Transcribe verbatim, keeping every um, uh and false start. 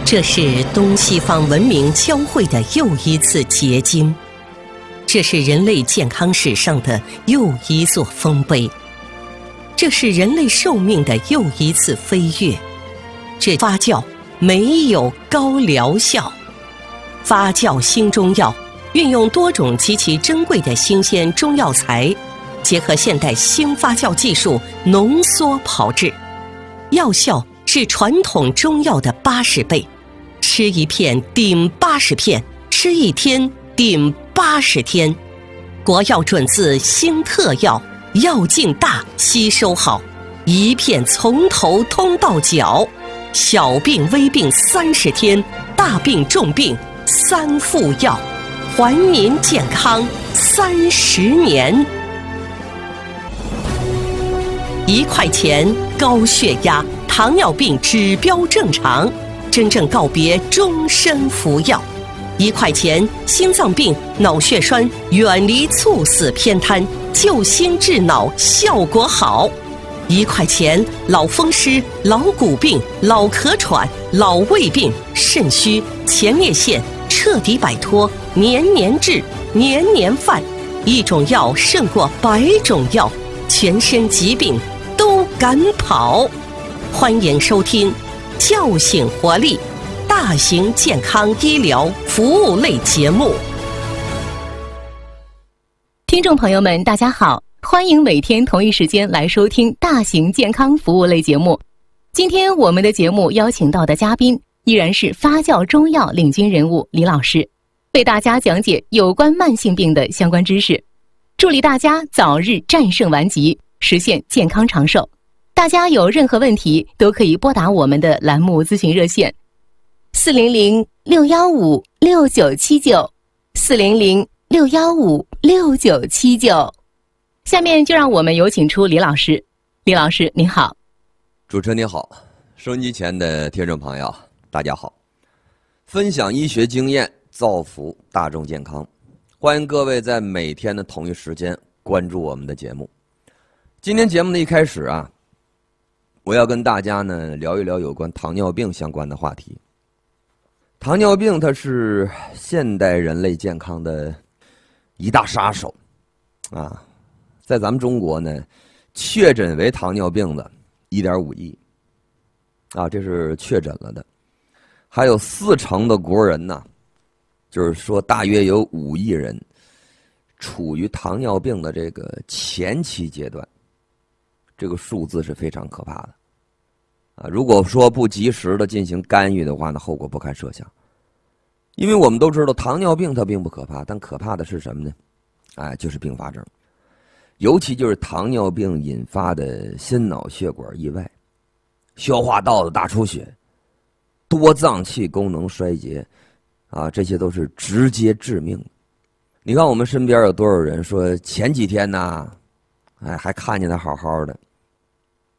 这是东西方文明交汇的又一次结晶，这是人类健康史上的又一座丰碑，这是人类寿命的又一次飞跃。这发酵没有高疗效，发酵新中药运用多种极其珍贵的新鲜中药材，结合现代新发酵技术浓缩炮制，药效是传统中药的八十倍，吃一片顶八十片，吃一天顶八十天。国药准字新特药，药劲大，吸收好，一片从头通到脚，小病微病三十天，大病重病三副药，还您健康三十年。一块钱高血压、糖尿病指标正常，真正告别终身服药。一块钱心脏病、脑血栓，远离猝死偏瘫，救心治脑效果好。一块钱老风湿、老骨病、老咳喘、老胃病、肾虚、前列腺彻底摆脱，年年治，年年犯。一种药胜过百种药，全身疾病都赶跑。欢迎收听叫醒活力大型健康医疗服务类节目。 听众朋友们大家好，欢迎每天同一时间来收听大型健康服务类节目。今天我们的节目邀请到的嘉宾依然是发酵中药领军人物李老师，为大家讲解有关慢性病的相关知识，助力大家早日战胜顽疾，实现健康长寿。大家有任何问题都可以拨打我们的栏目咨询热线四零零六一五六九七九 四零零六一五六九七九。下面就让我们有请出李老师。李老师您好。 主持人您好，收音机前的听众朋友大家好。分享医学经验，造福大众健康，欢迎各位在每天的同一时间关注我们的节目。今天节目的一开始啊，我要跟大家呢聊一聊有关糖尿病相关的话题。糖尿病它是现代人类健康的一大杀手啊，在咱们中国呢，确诊为糖尿病的 一点五亿啊，这是确诊了的。还有四成的国人呢，就是说大约有五亿人处于糖尿病的这个前期阶段，这个数字是非常可怕的啊！如果说不及时的进行干预的话，那后果不堪设想。因为我们都知道糖尿病它并不可怕，但可怕的是什么呢？哎，就是并发症，尤其就是糖尿病引发的心脑血管意外、消化道的大出血、多脏器功能衰竭啊，这些都是直接致命的。你看我们身边有多少人说前几天呢，哎，还看见他好好的，